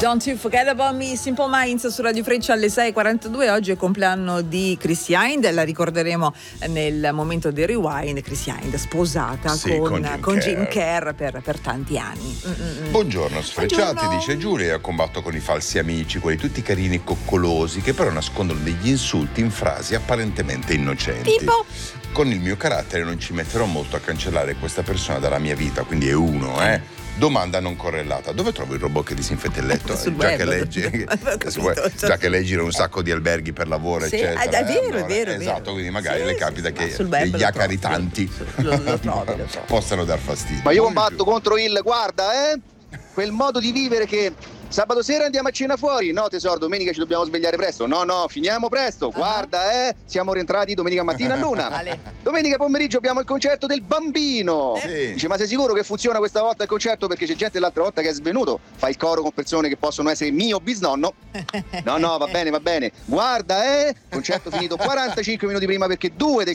Don't You Forget About Me, Simple Minds su Radio Freccia alle 6.42. Oggi è il compleanno di Chrissy Hind, la ricorderemo nel momento del rewind. Chrissy Hind sposata con Jim Kerr per tanti anni. Buongiorno sfrecciati, Buongiorno. dice Giulia. Combatto con i falsi amici, quelli tutti carini e coccolosi che però nascondono degli insulti in frasi apparentemente innocenti. Tipo? Con il mio carattere non ci metterò molto a cancellare questa persona dalla mia vita, quindi è uno, Domanda non correlata: dove trovo il robot che disinfetta il letto? Sul Già web. che leggi, Capito, già che leggi un sacco di alberghi per lavoro, Sì, eccetera. è vero, Allora, è vero. esatto, quindi magari Sì, le sì, capita sì, che sul web degli lo acaritanti lo trovi. possano dar fastidio. Ma io combatto contro il guarda, quel modo di vivere che sabato sera andiamo a cena fuori. No tesoro, domenica ci dobbiamo svegliare presto. No, finiamo presto. Guarda, siamo rientrati domenica mattina all'una. Vale. Domenica pomeriggio abbiamo il concerto del bambino. Sì. Dice, ma sei sicuro che funziona questa volta il concerto? Perché c'è gente l'altra volta che è svenuto. Fa il coro con persone che possono essere mio bisnonno. No, va bene. Guarda, concerto finito 45 minuti prima perché due del